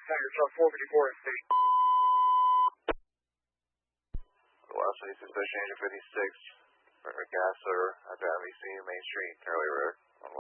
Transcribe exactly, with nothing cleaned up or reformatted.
Tiger Truck four fifty-four in station. Velocity suspicion engine fifty-six, for gas or at the M V C Main Street, Curly River.